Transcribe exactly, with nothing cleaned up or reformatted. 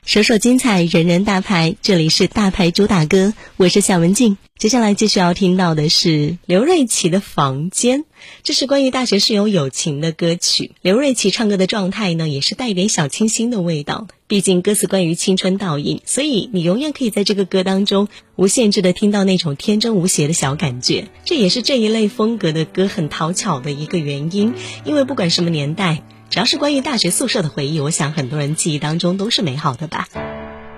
首首精彩，人人大牌，这里是大牌主打歌，我是夏文静。接下来继续要听到的是刘瑞琦的《房间》，这是关于大学室友友情的歌曲。刘瑞琦唱歌的状态呢，也是带点小清新的味道，毕竟歌词关于青春倒影，所以你永远可以在这个歌当中无限制的听到那种天真无邪的小感觉。这也是这一类风格的歌很讨巧的一个原因，因为不管什么年代，只要是关于大学宿舍的回忆，我想很多人记忆当中都是美好的吧。